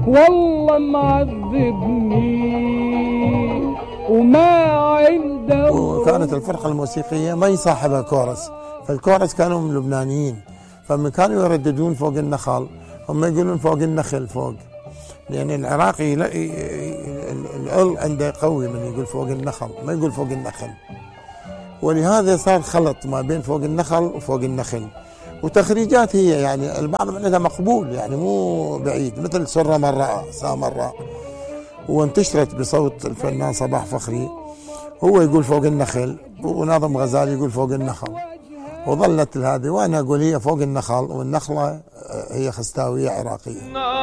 والله معذبني وما عنده. وكانت الفرقة الموسيقية ما يصاحبها كورس، فالكورس كانوا من لبنانيين، فما كانوا يرددون فوق النخل هم يقولون فوق النخل فوق، لأن العراقي العل عنده قوي من يقول فوق النخل ما يقول فوق النخل، ولهذا صار خلط ما بين فوق النخل وفوق النخل. وتخريجات هي يعني البعض منها مقبول يعني مو بعيد، مثل سر مرة سامرة، وانتشرت بصوت الفنان صباح فخري، هو يقول فوق النخل وناظم غزالي يقول فوق النخل، وظلت هذه. وانا اقول هي فوق النخل، والنخله هي خستاويه عراقيه.